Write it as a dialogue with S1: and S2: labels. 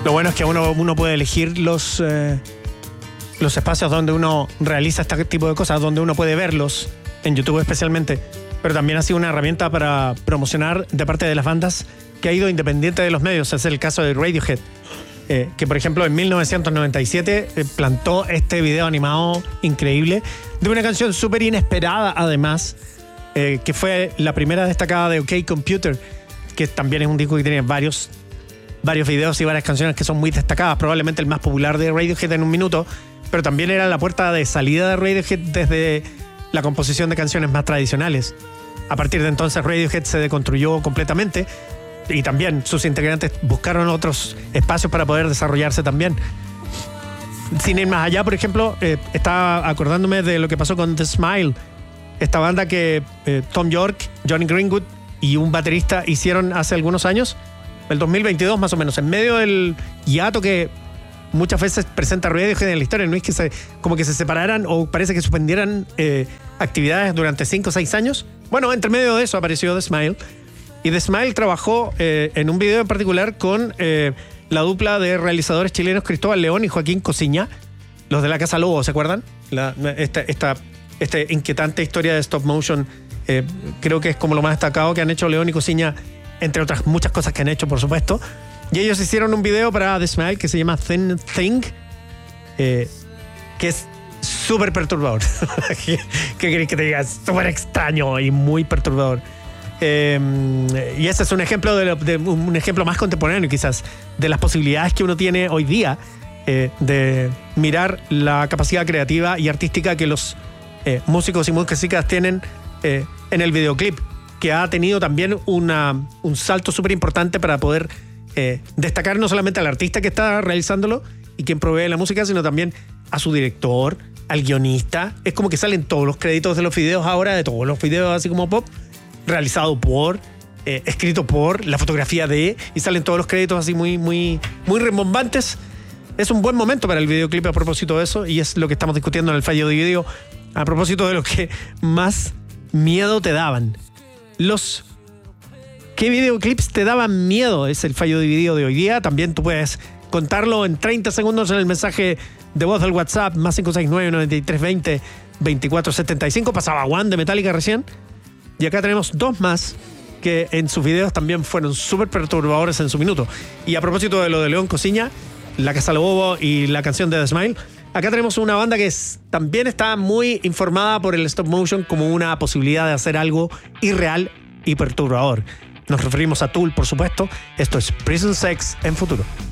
S1: Lo bueno es que uno puede elegir los espacios donde uno realiza este tipo de cosas, donde uno puede verlos, en YouTube especialmente, pero también ha sido una herramienta para promocionar de parte de las bandas que ha ido independiente de los medios. Es el caso de Radiohead, que por ejemplo en 1997 plantó este video animado increíble de una canción súper inesperada además, que fue la primera destacada de OK Computer, que también es un disco que tiene varios videos y varias canciones que son muy destacadas, probablemente el más popular de Radiohead en un minuto, pero también era la puerta de salida de Radiohead desde la composición de canciones más tradicionales. A partir de entonces Radiohead se deconstruyó completamente y también sus integrantes buscaron otros espacios para poder desarrollarse también. Sin ir más allá, por ejemplo, estaba acordándome de lo que pasó con The Smile, esta banda que Tom York, Johnny Greenwood y un baterista hicieron hace algunos años, el 2022 más o menos, en medio del hiato que muchas veces presenta Radiohead en la historia. No es que como que se separaran o parece que suspendieran actividades durante 5 o 6 años. Bueno, entre medio de eso apareció The Smile. Y The Smile trabajó en un video en particular con la dupla de realizadores chilenos Cristóbal León y Joaquín Cosiña, los de La Casa Lobo, ¿se acuerdan? Esta inquietante historia de stop motion, creo que es como lo más destacado que han hecho León y Cosiña, entre otras muchas cosas que han hecho, por supuesto. Y ellos hicieron un video para The Smile que se llama Thin Thing, que es súper perturbador. ¿Qué querés que te diga? Súper extraño y muy perturbador. Y ese es un ejemplo un ejemplo más contemporáneo quizás de las posibilidades que uno tiene hoy día de mirar la capacidad creativa y artística que los músicos y músicas tienen en el videoclip, que ha tenido también un salto súper importante para poder destacar no solamente al artista que está realizándolo y quien provee la música, sino también a su director, al guionista. Es como que salen todos los créditos de los videos ahora, de todos los videos así como pop, realizado por, escrito por, la fotografía de, y salen todos los créditos así muy, muy, muy rimbombantes. Es un buen momento para el videoclip a propósito de eso, y es lo que estamos discutiendo en el fallo dividido a propósito de lo que más miedo te daban. ¿Qué videoclips te daban miedo? Es el fallo dividido de hoy día. También tú puedes contarlo en 30 segundos en el mensaje de voz del WhatsApp, más 569-9320-2475. Pasaba One de Metallica recién. Y acá tenemos 2 más que en sus videos también fueron súper perturbadores en su minuto. Y a propósito de lo de León Cosiña, La Casa Lobo y la canción de The Smile, acá tenemos una banda que también está muy informada por el stop motion como una posibilidad de hacer algo irreal y perturbador. Nos referimos a Tool, por supuesto. Esto es Prison Sex en Futuro.